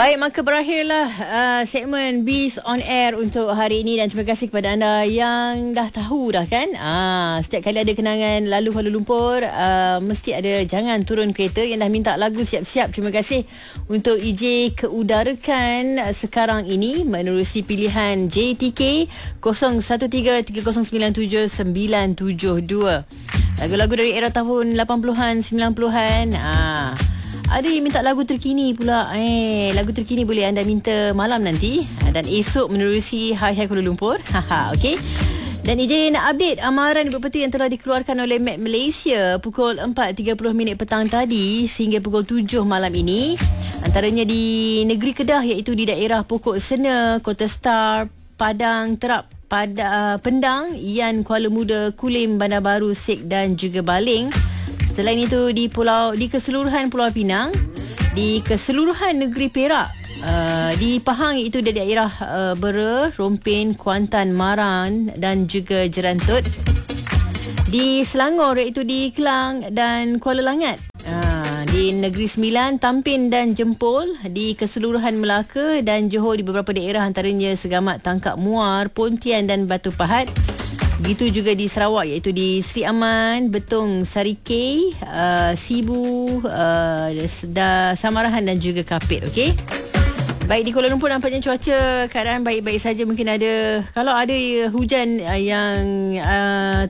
Baik, maka berakhirlah segmen Biz on Air untuk hari ini dan terima kasih kepada anda yang dah tahu dah kan. Setiap kali ada kenangan lalu Kuala Lumpur, mesti ada jangan turun kereta. Yang dah minta lagu siap-siap, terima kasih untuk IJ keudarakan sekarang ini menerusi pilihan JTK 0133097972. Lagu-lagu dari era tahun 80-an, 90-an. Ada yang minta lagu terkini pula. Lagu terkini boleh anda minta malam nanti. Dan esok menerusi Hai Hai Kuala Lumpur. Okey. Dan IJ nak update amaran properti yang telah dikeluarkan oleh MAP Malaysia pukul 4.30 petang tadi sehingga pukul 7 malam ini. Antaranya di negeri Kedah, iaitu di daerah Pokok Sena, Kota Star, Padang Terap, Pendang, Ian, Kuala Muda, Kulim, Bandar Baru, Sek dan juga Baling. Selain itu di keseluruhan Pulau Pinang, di keseluruhan negeri Perak, di Pahang iaitu di daerah Bera, Rompin, Kuantan, Maran dan juga Jerantut. Di Selangor iaitu di Kelang dan Kuala Langat. Di Negeri Sembilan, Tampin dan Jempol. Di keseluruhan Melaka dan Johor di beberapa daerah antaranya Segamat, Tangkap Muar, Pontian dan Batu Pahat. Begitu juga di Sarawak iaitu di Seri Aman, Betong, Sarikei, Sibu, Samarahan dan juga Kapit. Okey. Baik, di Kuala Lumpur nampaknya cuaca keadaan baik-baik saja. Mungkin ada, kalau ada hujan yang